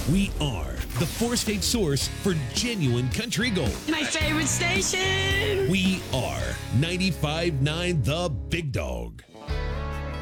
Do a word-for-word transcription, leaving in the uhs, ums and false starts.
We are the four-state source for genuine country gold. My favorite station. We are ninety-five point nine The Big Dog.